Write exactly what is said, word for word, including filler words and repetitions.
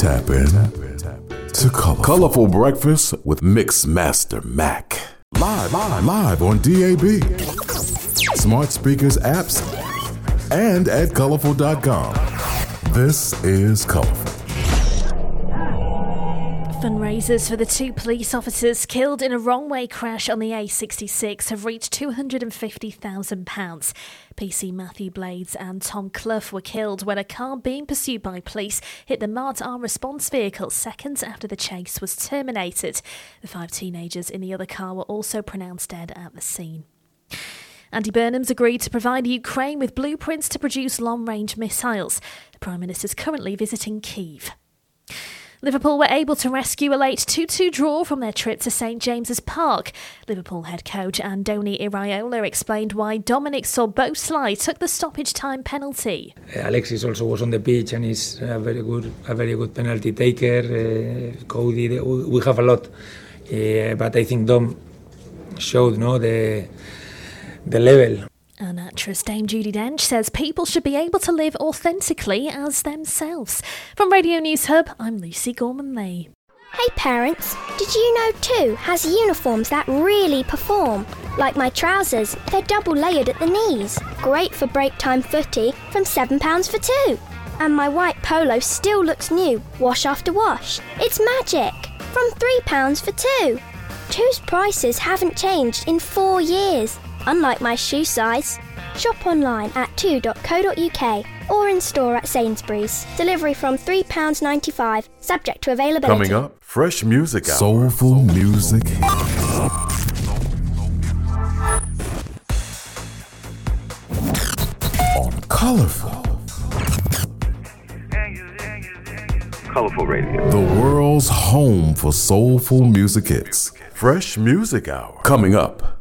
Tap in to Colorful. Colorful Breakfast with Mix Master Mac. Live, live, live on D A B, smart speakers, apps, and at colorful dot com. This is Colorful. Fundraisers for the two police officers killed in a wrong-way crash on the A sixty-six have reached two hundred fifty thousand pounds. P C Matthew Blades and Tom Clough were killed when a car being pursued by police hit the Mart R response vehicle seconds after the chase was terminated. The five teenagers in the other car were also pronounced dead at the scene. Andy Burnham's agreed to provide Ukraine with blueprints to produce long-range missiles. The Prime Minister is currently visiting Kyiv. Liverpool were able to rescue a late two two draw from their trip to St James's Park. Liverpool head coach Andoni Iraola explained why Dominic Szoboszlai took the stoppage time penalty. Uh, Alexis also was on the pitch and is a very good, a very good penalty taker. Uh, Cody, we have a lot, uh, but I think Dom showed no the the level. And actress Dame Judi Dench says people should be able to live authentically as themselves. From Radio News Hub, I'm Lucy Gorman-Lee. Hey parents, did you know Two has uniforms that really perform? Like my trousers, they're double layered at the knees. Great for break time footy from seven pounds for two. And my white polo still looks new, wash after wash. It's magic! From three pounds for two. Two's prices haven't changed in four years. Unlike my shoe size. Shop online at two dot co dot uk or in store at Sainsbury's. Delivery from three pounds ninety-five, subject to availability. Coming up, fresh music hour. Soulful music. On Colorful. Colorful Radio. The world's home for soulful music hits. Fresh music hour. Coming up.